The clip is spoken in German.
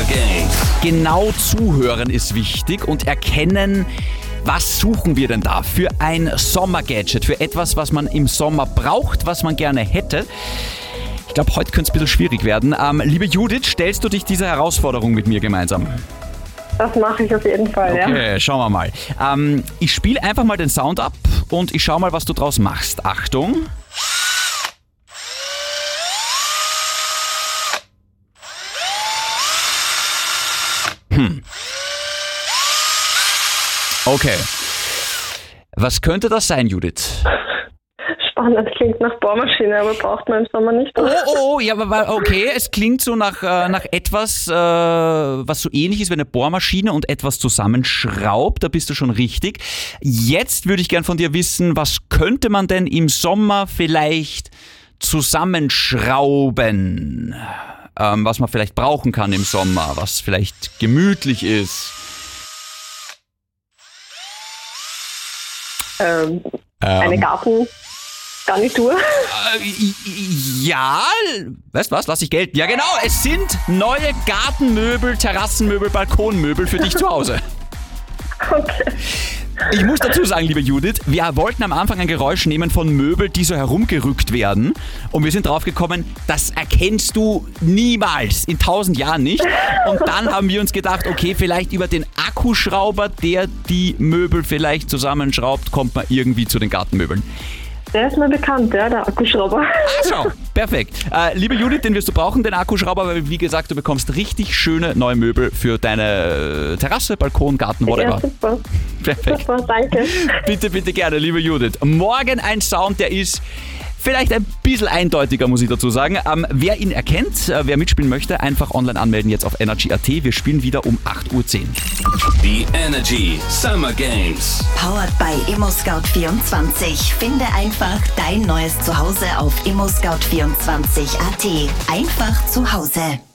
Summer Games. Genau zuhören ist wichtig und erkennen, was suchen wir denn da für ein Sommergadget, für etwas, was man im Sommer braucht, was man gerne hätte. Ich glaube, heute könnte es ein bisschen schwierig werden. Liebe Judith, stellst du dich dieser Herausforderung mit mir gemeinsam? Das mache ich auf jeden Fall, ja. Okay, schauen wir mal. Ich spiele einfach mal den Sound ab und ich schau mal, was du draus machst. Achtung. Okay. Was könnte das sein, Judith? Spannend, klingt nach Bohrmaschine, aber braucht man im Sommer nicht. Ja, aber okay, es klingt so nach etwas, was so ähnlich ist wie eine Bohrmaschine und etwas zusammenschraubt, da bist du schon richtig. Jetzt würde ich gern von dir wissen, was könnte man denn im Sommer vielleicht zusammenschrauben? Was man vielleicht brauchen kann im Sommer, was vielleicht gemütlich ist. Eine Gartengarnitur. Ja, weißt du was, lass ich gelten. Ja genau, es sind neue Gartenmöbel, Terrassenmöbel, Balkonmöbel für dich zu Hause. Okay. Ich muss dazu sagen, liebe Judith, wir wollten am Anfang ein Geräusch nehmen von Möbeln, die so herumgerückt werden. Und wir sind drauf gekommen, das erkennst du niemals, in 1000 Jahren nicht. Und dann haben wir uns gedacht, okay, vielleicht über den Akkuschrauber, der die Möbel vielleicht zusammenschraubt, kommt man irgendwie zu den Gartenmöbeln. Der ist mir bekannt, ja, der Akkuschrauber. Also, perfekt. Liebe Judith, den wirst du brauchen, den Akkuschrauber, weil wie gesagt, du bekommst richtig schöne neue Möbel für deine Terrasse, Balkon, Garten, whatever. Ja, super. Perfekt. Super, danke. Bitte, bitte gerne, liebe Judith. Morgen ein Sound, der ist vielleicht ein bisschen eindeutiger, muss ich dazu sagen. Wer ihn erkennt, wer mitspielen möchte, einfach online anmelden jetzt auf Energy.at. Wir spielen wieder um 8:10 Uhr. Die Energy Summer Games. Powered by ImmoScout24. Finde einfach dein neues Zuhause auf ImmoScout24.at. Einfach zu Hause.